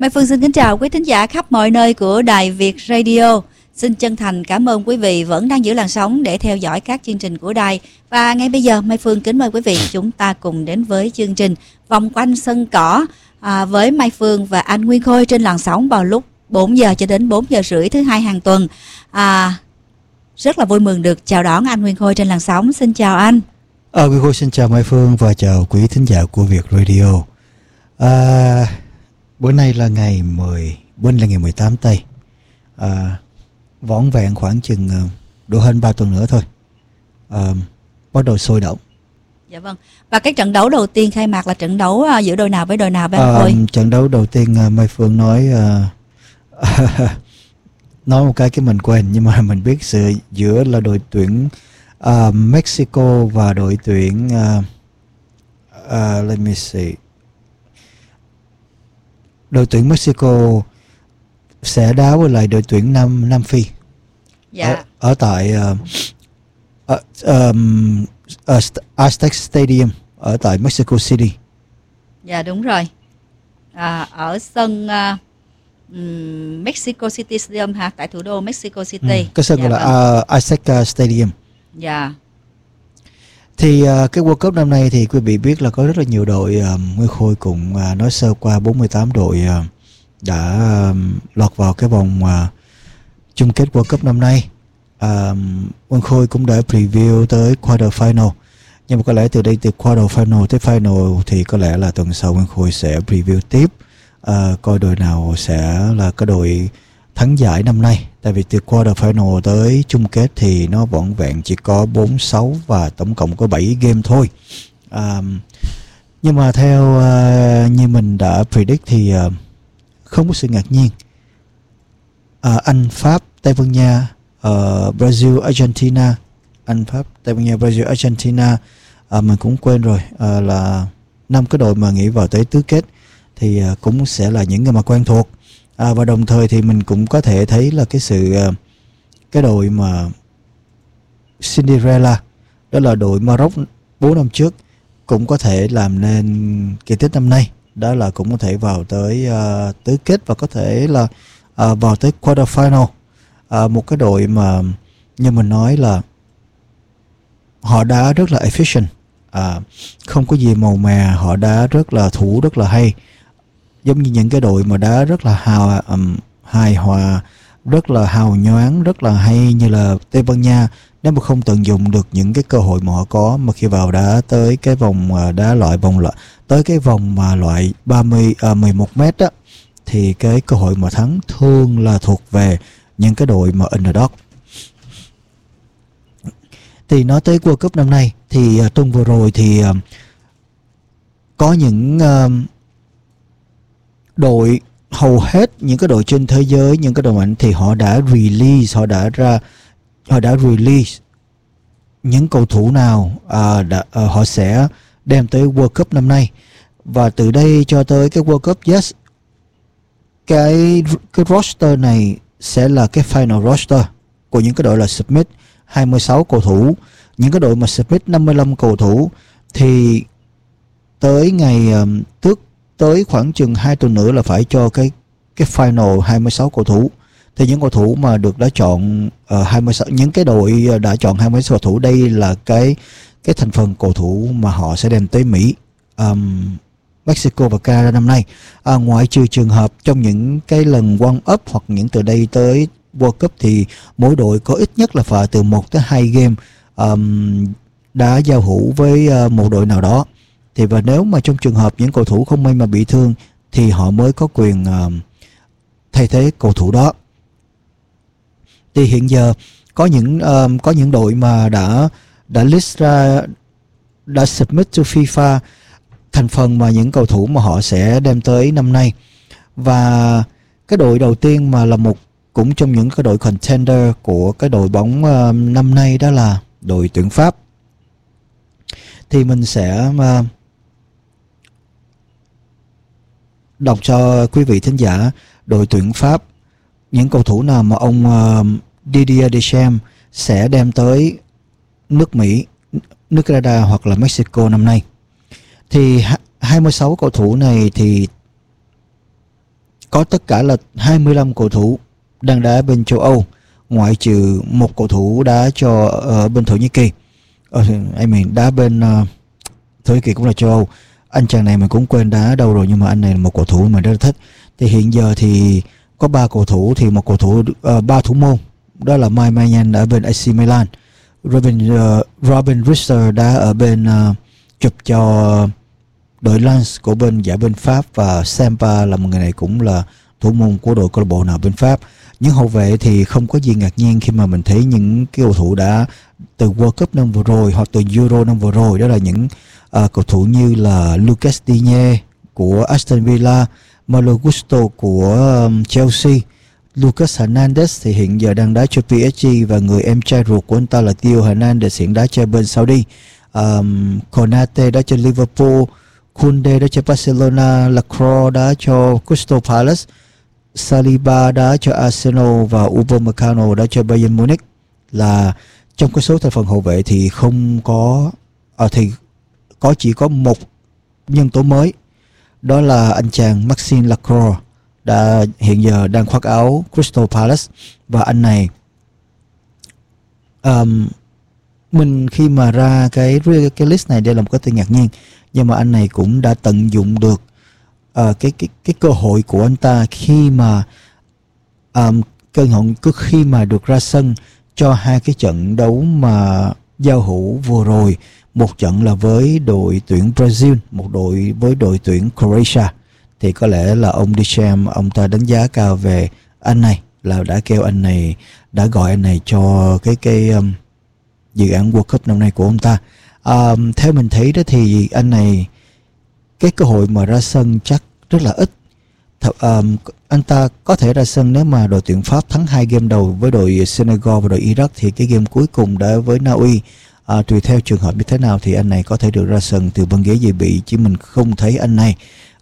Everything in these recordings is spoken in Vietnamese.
Mai Phương xin kính chào quý thính giả khắp mọi nơi của Đài Việt Radio. Xin chân thành cảm ơn quý vị vẫn đang giữ làn sóng để theo dõi các chương trình của đài. Và ngay bây giờ Mai Phương kính mời quý vị chúng ta cùng đến với chương trình Vòng quanh sân cỏ với Mai Phương và anh Nguyên Khôi trên làn sóng vào lúc 4 giờ cho đến 4 giờ rưỡi thứ hai hàng tuần. Rất là vui mừng được chào đón anh Nguyên Khôi trên làn sóng. Xin chào anh. Nguyên Khôi xin chào Mai Phương và chào quý thính giả của Việt Radio. Bữa nay là ngày 18 tây. Vỏn vẹn khoảng chừng độ hơn 3 tuần nữa thôi. Bắt đầu sôi động. Dạ vâng. Và cái trận đấu đầu tiên khai mạc là trận đấu giữa đội nào với đội nào bạn Khôi? Trận đấu đầu tiên Mai Phương nói nói một cái mình quên, nhưng mà mình biết sự giữa là đội tuyển Mexico và đội tuyển let me see. Đội tuyển Mexico sẽ đá với lại đội tuyển Nam Phi. Dạ. Ở tại Aztec Stadium ở tại Mexico City. Dạ đúng rồi. Ở sân Mexico City Stadium hả? Tại thủ đô Mexico City. Cái sân gọi là Aztec Stadium. Dạ. Thì cái World Cup năm nay thì quý vị biết là có rất là nhiều đội. Nguyên Khôi cũng nói sơ qua 48 đội đã lọt vào cái vòng chung kết World Cup năm nay. Nguyên Khôi cũng đã preview tới quarter final, nhưng mà có lẽ từ đây từ quarter final tới final thì có lẽ là tuần sau Nguyên Khôi sẽ preview tiếp, coi đội nào sẽ là cái đội thắng giải năm nay. Tại vì từ quarter final tới chung kết thì nó vỏn vẹn chỉ có 4-6 và tổng cộng có 7 game thôi. Nhưng mà theo như mình đã predict thì không có sự ngạc nhiên. Anh, Pháp, Tây Ban Nha, Brazil, Argentina. Anh, Pháp, Tây Ban Nha, Brazil, Argentina. Mình cũng quên rồi, là 5 cái đội mà nghĩ vào tới tứ kết thì cũng sẽ là những người mà quen thuộc. Và đồng thời thì mình cũng có thể thấy là cái đội mà Cinderella, đó là đội Maroc 4 năm trước, cũng có thể làm nên kỳ tích năm nay. Đó là cũng có thể vào tới tứ kết và có thể là vào tới quarter final. Một cái đội mà như mình nói là họ đá rất là efficient, không có gì màu mè, họ đá rất là thủ rất là hay, giống như những cái đội mà đá rất là hài hòa, rất là hào nhoáng, rất là hay như là Tây Ban Nha. Nếu mà không tận dụng được những cái cơ hội mà họ có, mà khi vào đá tới cái vòng đá tới cái vòng mà loại 11 mét á, thì cái cơ hội mà thắng thường là thuộc về những cái đội mà underdog. Thì nói tới World Cup năm nay thì tuần vừa rồi thì có những đội, hầu hết những cái đội trên thế giới, những cái đội mạnh thì họ đã release những cầu thủ nào họ sẽ đem tới World Cup năm nay. Và từ đây cho tới cái World Cup, cái roster này sẽ là cái final roster của những cái đội là submit 26 cầu thủ, những cái đội mà submit 55 cầu thủ thì tới ngày tới khoảng chừng 2 tuần nữa là phải cho cái final 26 cầu thủ. Thì những cầu thủ mà được đã chọn 26, những cái đội đã chọn 26 cầu thủ, đây là cái thành phần cầu thủ mà họ sẽ đem tới Mỹ, Mexico và Canada năm nay. Ngoại trừ trường hợp trong những cái lần warm up hoặc những từ đây tới World Cup thì mỗi đội có ít nhất là phải từ 1 tới 2 game đã giao hữu với một đội nào đó. Thì và nếu mà trong trường hợp những cầu thủ không may mà bị thương thì họ mới có quyền thay thế cầu thủ đó. Thì hiện giờ có những đội mà đã list ra, đã submit cho FIFA thành phần mà những cầu thủ mà họ sẽ đem tới năm nay. Và cái đội đầu tiên mà là cũng trong những cái đội contender của cái đội bóng năm nay, đó là đội tuyển Pháp. Thì mình sẽ đọc cho quý vị thính giả đội tuyển Pháp, những cầu thủ nào mà ông Didier Deschamps sẽ đem tới nước Mỹ, nước Canada hoặc là Mexico năm nay. Thì 26 cầu thủ này thì có tất cả là 25 cầu thủ đang đá bên châu Âu, ngoại trừ một cầu thủ đá cho ở bên Thổ Nhĩ Kỳ. Đá bên Thổ Nhĩ Kỳ cũng là châu Âu. Anh chàng này mình cũng quên đá đâu rồi, nhưng mà anh này là một cầu thủ mà rất là thích. Thì hiện giờ thì có 3 cầu thủ, thì một cầu thủ 3 thủ môn, đó là Mike Maignan ở bên AC Milan, Robin Richter đá ở bên chụp cho đội Lens của bên giải bên Pháp, và Sampa là một người này cũng là thủ môn của đội câu lạc bộ nào bên Pháp. Những hậu vệ thì không có gì ngạc nhiên khi mà mình thấy những cái cầu thủ đã từ World Cup năm vừa rồi hoặc từ Euro năm vừa rồi, đó là những cầu thủ như là Lucas Digne của Aston Villa, Malo Gusto của Chelsea, Lucas Hernandez thì hiện giờ đang đá cho PSG, và người em trai ruột của anh ta là Theo Hernandez hiện đá cho bên Saudi, Konate đá cho Liverpool, Koundé đá cho Barcelona, Lacroix đá cho Crystal Palace, Saliba đá cho Arsenal và Upamecano đá cho Bayern Munich. Là trong cái số thành phần hậu vệ thì không có chỉ có một nhân tố mới, đó là anh chàng Maxime Lacroix hiện giờ đang khoác áo Crystal Palace. Và anh này mình khi mà ra cái list này, đây là một cái tin ngạc nhiên, nhưng mà anh này cũng đã tận dụng được cái cơ hội của anh ta khi mà khi mà được ra sân cho 2 cái trận đấu mà giao hữu vừa rồi. Một trận là với đội tuyển Brazil, một đội với đội tuyển Croatia. Thì có lẽ là ông Deschamps, ông ta đánh giá cao về anh này, là đã gọi anh này cho cái dự án World Cup năm nay của ông ta. Theo mình thấy đó thì anh này, cái cơ hội mà ra sân chắc rất là ít. Anh ta có thể ra sân nếu mà đội tuyển Pháp thắng 2 game đầu với đội Senegal và đội Iraq, thì cái game cuối cùng đã với Na Uy, tùy theo trường hợp như thế nào thì anh này có thể được ra sân từ băng ghế dự bị, chứ mình không thấy anh này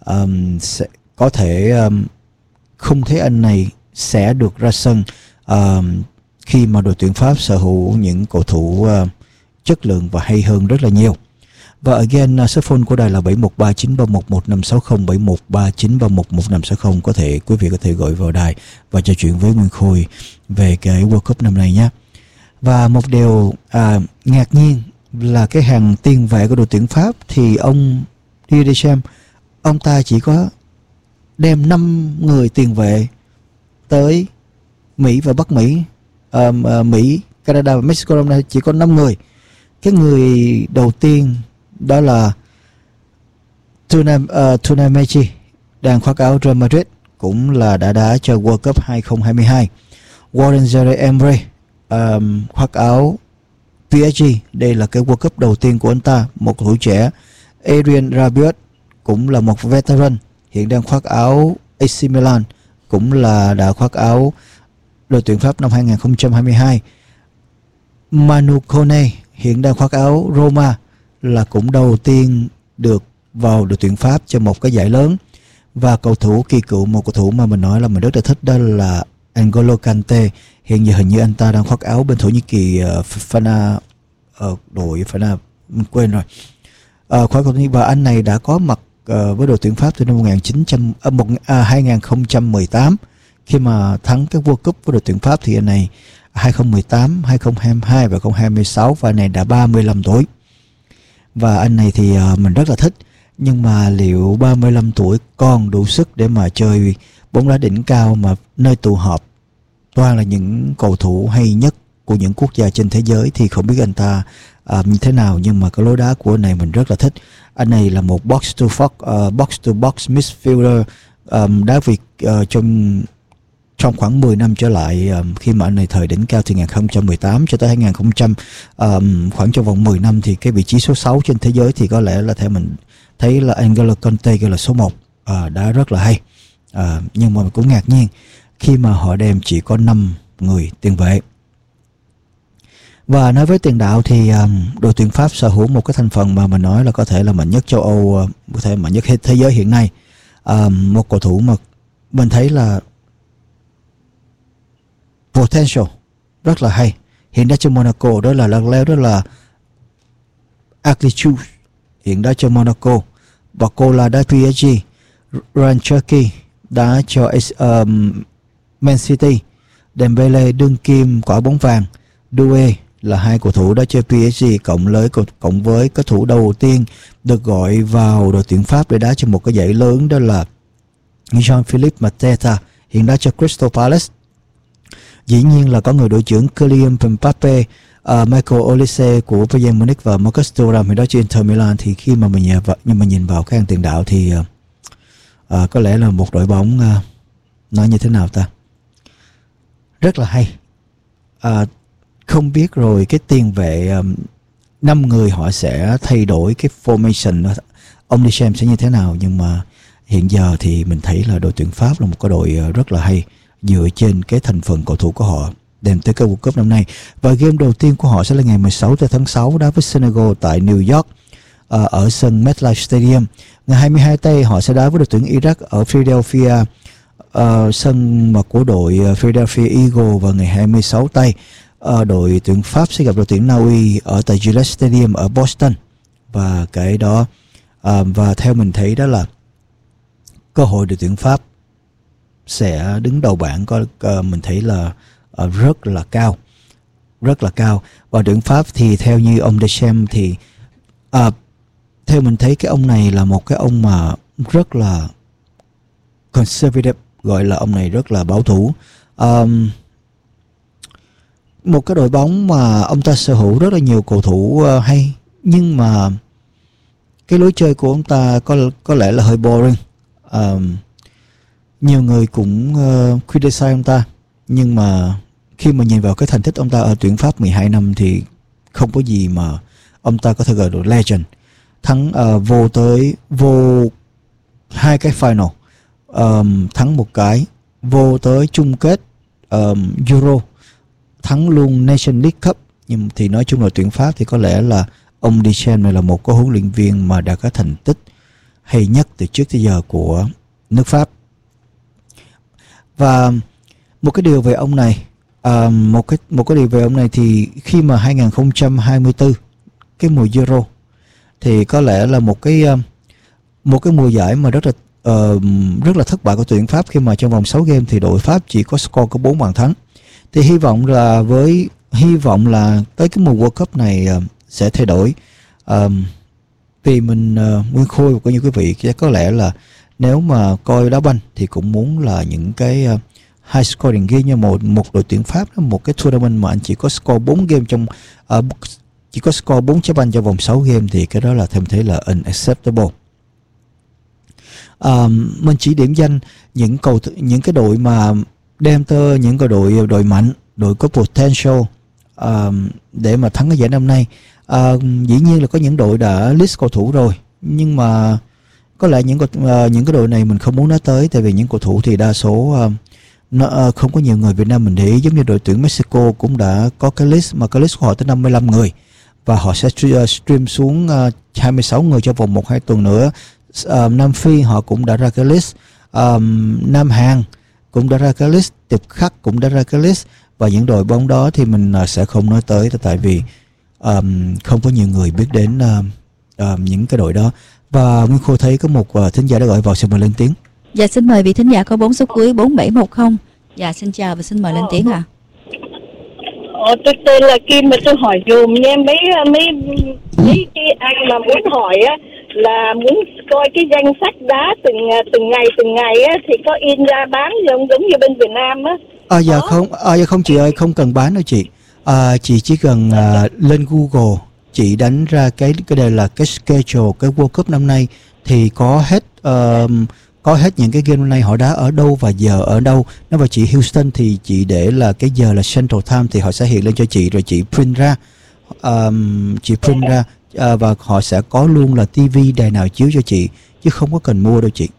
không thấy anh này sẽ được ra sân khi mà đội tuyển Pháp sở hữu những cầu thủ chất lượng và hay hơn rất là nhiều. Và again, số phone của đài là 7139311560, 7139311560. Quý vị có thể gọi vào đài và trò chuyện với Nguyên Khôi về cái World Cup năm nay nhé. Và một điều ngạc nhiên là cái hàng tiền vệ của đội tuyển Pháp thì ông Didier Deschamps, ông ta chỉ có đem 5 người tiền vệ tới Mỹ và Bắc Mỹ, Mỹ, Canada và Mexico, năm nay chỉ có 5 người. Cái người đầu tiên đó là Tunay Mechi, đang khoác áo Real Madrid, cũng là đã đá cho World Cup 2022. Warren Zaire-Emery khoác áo PSG, đây là cái World Cup đầu tiên của anh ta, một cầu thủ trẻ. Adrien Rabiot cũng là một veteran, hiện đang khoác áo AC Milan, cũng là đã khoác áo đội tuyển Pháp năm 2022. Manu Kone hiện đang khoác áo Roma, là cũng đầu tiên được vào đội tuyển Pháp cho một cái giải lớn. Và cầu thủ kỳ cựu, một cầu thủ mà mình nói là mình rất là thích, đó là N'Golo Kante. Hiện giờ hình như anh ta đang khoác áo bên Thổ Nhĩ Kỳ, Fana, đội Fana, mình quên rồi. Và anh này đã có mặt với đội tuyển Pháp từ năm 2018 khi mà thắng cái World Cup với đội tuyển Pháp. Thì anh này 2018, 2022 và 2026, và anh này đã 35 tuổi. Và anh này thì mình rất là thích, nhưng mà liệu 35 tuổi còn đủ sức để mà chơi bóng đá đỉnh cao mà nơi tụ họp toàn là những cầu thủ hay nhất của những quốc gia trên thế giới, thì không biết anh ta như thế nào. Nhưng mà cái lối đá của anh này mình rất là thích. Anh này là một box to box midfielder, đá việc trong khoảng 10 năm trở lại, khi mà anh này thời đỉnh cao từ 2018 cho tới 2000, khoảng trong vòng 10 năm thì cái vị trí số 6 trên thế giới thì có lẽ là theo mình thấy là N'Golo Kante là số 1, đã rất là hay. Nhưng mà cũng ngạc nhiên khi mà họ đem chỉ có 5 người tiền vệ. Và nói với tiền đạo thì đội tuyển Pháp sở hữu một cái thành phần mà mình nói là có thể là mạnh nhất châu Âu, có thể mạnh nhất thế giới hiện nay. Một cầu thủ mà mình thấy là potential rất là hay, hiện đã cho Monaco, đó là Leo, đó là Arlichou, hiện đã cho Monaco. Barcola đã PSG, Ryan Cherky đá cho Man City. Dembele đương kim quả bóng vàng. Doué là hai cầu thủ đá cho PSG, cộng với cầu thủ đầu tiên được gọi vào đội tuyển Pháp để đá cho một cái giải lớn, đó là Jean-Philippe Mateta, hiện đá cho Crystal Palace. Dĩ nhiên là có người đội trưởng Kylian Mbappe, Michael Olise của Bayern Munich và Marcus Thuram hiện đó cho Inter Milan. Thì khi mà mình nhìn vào cái hàng tiền đạo thì có lẽ là một đội bóng nói như thế nào ta, rất là hay. Không biết rồi cái tiền vệ 5 người họ sẽ thay đổi cái formation ông Deschamps sẽ như thế nào, nhưng mà hiện giờ thì mình thấy là đội tuyển Pháp là một cái đội rất là hay dựa trên cái thành phần cầu thủ của họ đem tới cái World Cup năm nay. Và game đầu tiên của họ sẽ là ngày 16 tháng 6 đá với Senegal tại New York ở sân MetLife Stadium. Ngày 22 tây họ sẽ đá với đội tuyển Iraq ở Philadelphia, sân mà của đội Philadelphia Eagle. Và ngày 26 tây đội tuyển Pháp sẽ gặp đội tuyển Na Uy ở tại Gillette Stadium ở Boston. Và cái đó và theo mình thấy đó là cơ hội đội tuyển Pháp sẽ đứng đầu bảng, mình thấy là rất là cao. Và tuyển Pháp thì theo như ông Deschamps thì theo mình thấy cái ông này là một cái ông mà rất là conservative, gọi là ông này rất là bảo thủ. Một cái đội bóng mà ông ta sở hữu rất là nhiều cầu thủ hay, nhưng mà cái lối chơi của ông ta có lẽ là hơi boring. Nhiều người cũng criticize ông ta, nhưng mà khi mà nhìn vào cái thành tích ông ta ở tuyển Pháp 12 năm thì không có gì mà ông ta có thể gọi được legend. Vô 2 cái final, thắng một cái, vô tới chung kết Euro, thắng luôn Nation League Cup. Nhưng thì nói chung là tuyển Pháp thì có lẽ là ông Deschamps này là một cái huấn luyện viên mà đã có thành tích hay nhất từ trước tới giờ của nước Pháp. Và một cái điều về ông này, thì khi mà 2024 cái mùa Euro thì có lẽ là một cái mùa giải mà rất là thất bại của tuyển Pháp, khi mà trong vòng 6 game thì đội Pháp chỉ có score có 4 bàn thắng. Thì hy vọng là tới cái mùa World Cup này sẽ thay đổi. Vì mình Nguyên Khôi và có những quý vị có lẽ là nếu mà coi đá banh thì cũng muốn là những cái high scoring game, như một đội tuyển Pháp, một cái tournament mà anh chỉ có score 4 game chỉ có score 4 trái banh trong vòng 6 game thì cái đó là thêm thấy là unacceptable. Mình chỉ điểm danh những cái đội mà đem tới những cái đội mạnh, đội có potential để mà thắng cái giải năm nay. Dĩ nhiên là có những đội đã list cầu thủ rồi, nhưng mà có lẽ những cái đội này mình không muốn nói tới, tại vì những cầu thủ thì đa số không có nhiều người Việt Nam mình để ý. Giống như đội tuyển Mexico cũng đã có cái list, mà cái list của họ tới 55 người và họ sẽ stream xuống 26 người trong vòng 1-2 tuần nữa. Nam Phi họ cũng đã ra cái list, Nam Hàn cũng đã ra cái list, Tiệp Khắc cũng đã ra cái list. Và những đội bóng đó thì mình sẽ không nói tới, tại vì không có nhiều người biết đến những cái đội đó. Và Nguyên Khôi thấy có một thính giả đã gọi vào, xin mời lên tiếng. Dạ, xin mời vị thính giả có 4 số cuối 4710. Dạ, xin chào và xin mời lên tiếng ạ. Tôi tên là Kim, mà tôi hỏi dùm nha mấy cái anh mà muốn hỏi á, là muốn coi cái danh sách đá từng ngày á, thì có in ra bán giống như bên Việt Nam á. Dạ không chị ơi, không cần bán đâu chị. Chị chỉ cần lên Google, chị đánh ra cái đây là cái schedule cái World Cup năm nay thì có hết những cái game năm nay họ đá ở đâu và giờ ở đâu. Nếu mà chị Houston thì chị để là cái giờ là Central Time thì họ sẽ hiện lên cho chị, rồi chị print ra, và họ sẽ có luôn là TV đài nào chiếu cho chị, chứ không có cần mua đâu chị.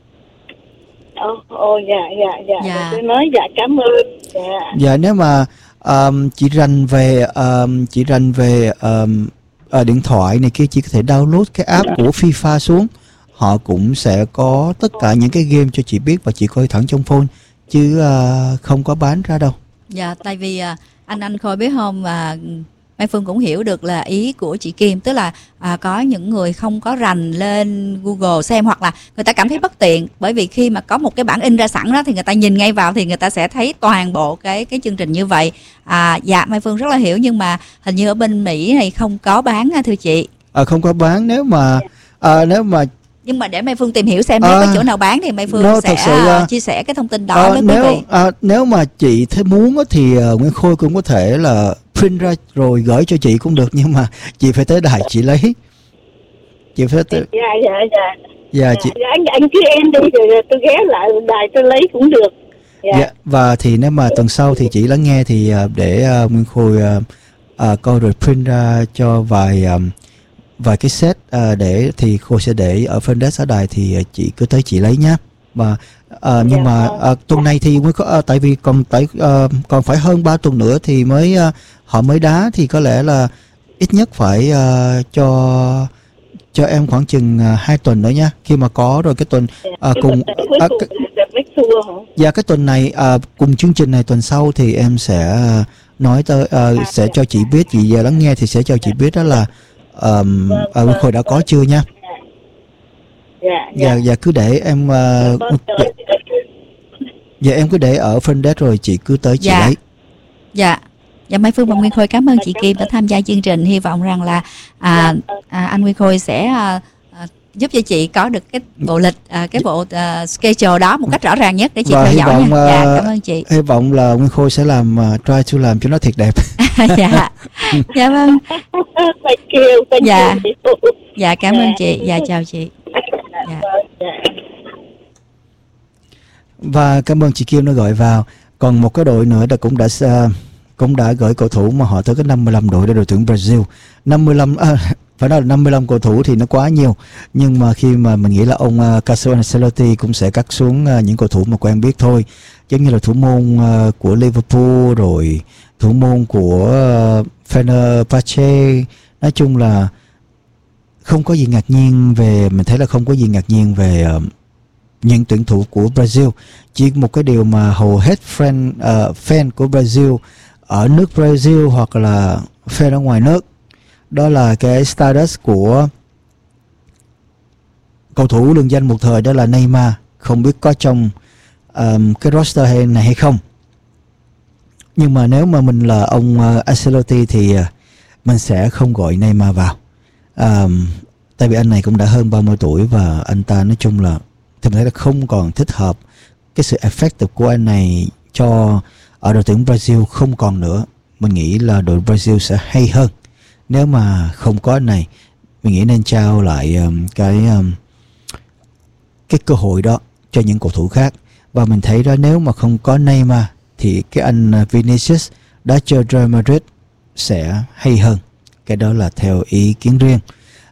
Dạ. Tôi nói dạ cảm ơn. Dạ, nếu mà chị rành về điện thoại này kia, chị có thể download cái app của FIFA xuống. Họ cũng sẽ có tất cả những cái game cho chị biết và chị coi thẳng trong phone, chứ không có bán ra đâu. Dạ, tại vì anh Khôi biết không, Mai Phương cũng hiểu được là ý của chị Kim, tức là có những người không có rành lên Google xem, hoặc là người ta cảm thấy bất tiện, bởi vì khi mà có một cái bản in ra sẵn đó thì người ta nhìn ngay vào thì người ta sẽ thấy toàn bộ cái chương trình như vậy. Dạ, Mai Phương rất là hiểu, nhưng mà hình như ở bên Mỹ này không có bán thưa chị. Không có bán. Nếu mà nhưng mà để Mai Phương tìm hiểu xem nếu có chỗ nào bán thì Mai Phương sẽ chia sẻ cái thông tin đó với quý vị. Nếu mà chị thấy muốn thì Nguyễn Khôi cũng có thể là print ra rồi gửi cho chị cũng được, nhưng mà chị phải tới đài chị lấy. Chị phải tới. Dạ chị. Anh cứ in đi rồi tôi ghé lại đài tôi lấy cũng được. Dạ. Và thì nếu mà tuần sau thì chị lắng nghe thì để Nguyễn Khôi coi rồi print ra cho vài cái set để thì Khôi sẽ để ở front desk ở đài, thì chị cứ tới chị lấy nhá. Mà nhưng mà tuần này thì mới có tại vì còn phải hơn 3 tuần nữa thì họ mới đá, thì có lẽ là ít nhất phải cho em khoảng chừng 2 tuần nữa nha. Khi mà có rồi cái tuần cùng cái tuần này cùng chương trình này, tuần sau thì em sẽ nói tới sẽ cho chị biết, chị giờ lắng nghe thì sẽ cho chị biết đó là Khôi đã có chưa nha. Dạ cứ để em em cứ để ở front desk rồi chị cứ tới chị lấy. Dạ, Mai Phương và Nguyên Khôi cảm ơn chị Kim đã tham gia chương trình. Hy vọng rằng là anh Nguyên Khôi sẽ giúp cho chị có được cái bộ lịch, cái bộ schedule đó một cách rõ ràng nhất để chị theo dõi nha. Dạ, cảm ơn chị. Hy vọng là Nguyên Khôi sẽ try to làm cho nó thiệt đẹp. Dạ vâng. Dạ cảm ơn chị. Dạ chào chị. Và cảm ơn chị Kim đã gọi vào. Còn một cái đội nữa là cũng đã gửi cầu thủ mà họ tới cái 55 đội để đội tuyển Brazil. 55 phải nói là 55 cầu thủ thì nó quá nhiều, nhưng mà khi mà mình nghĩ là ông Carlo Ancelotti cũng sẽ cắt xuống những cầu thủ mà quen biết thôi, giống như là thủ môn của Liverpool, rồi thủ môn của Fenerbahce. Nói chung là không có gì ngạc nhiên về, mình thấy là không có gì ngạc nhiên về những tuyển thủ của Brazil. Chỉ một cái điều mà hầu hết fan của Brazil ở nước Brazil hoặc là fan ở ngoài nước, đó là cái status của cầu thủ lừng danh một thời, đó là Neymar. Không biết có trong cái roster này hay không, nhưng mà nếu mà mình là ông Ancelotti thì mình sẽ không gọi Neymar vào, tại vì anh này cũng đã hơn 30 tuổi và anh ta nói chung là thì mình thấy là không còn thích hợp. Cái sự effective của anh này cho ở đội tuyển Brazil không còn nữa. Mình nghĩ là đội Brazil sẽ hay hơn nếu mà không có anh này. Mình nghĩ nên trao lại cái cơ hội đó cho những cầu thủ khác. Và mình thấy đó, nếu mà không có Neymar thì cái anh Vinicius đã chơi Real Madrid sẽ hay hơn. Cái đó là theo ý kiến riêng.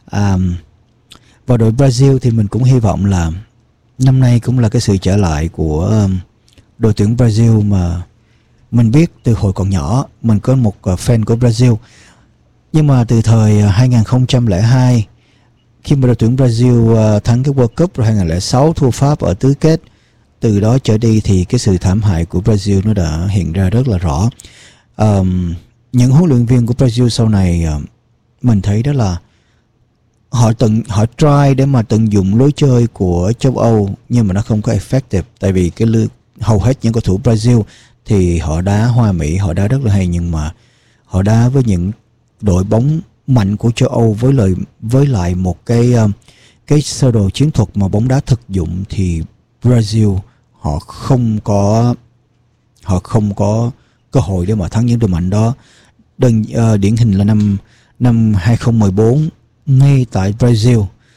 Và đội Brazil thì mình cũng hy vọng là năm nay cũng là cái sự trở lại của đội tuyển Brazil mà mình biết từ hồi còn nhỏ. Mình có một fan của Brazil, nhưng mà từ thời 2002 khi mà đội tuyển Brazil thắng cái World Cup, rồi 2006 thua Pháp ở tứ kết, từ đó trở đi thì cái sự thảm hại của Brazil nó đã hiện ra rất là rõ. Những huấn luyện viên của Brazil sau này mình thấy đó là họ try để mà tận dụng lối chơi của châu Âu, nhưng mà nó không có effective. Tại vì hầu hết những cầu thủ Brazil thì họ đá hoa mỹ, họ đá rất là hay, nhưng mà họ đá với những đội bóng mạnh của châu Âu với lại một cái sơ đồ chiến thuật mà bóng đá thực dụng, thì Brazil họ không có cơ hội để mà thắng những đội mạnh đó. Điển hình là năm 2014 ngay tại Brazil